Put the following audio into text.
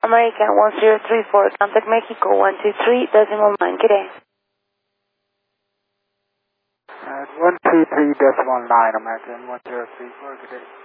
American 1034, contact Mexico 123.9. Good day. 123.9, American 1034, good day.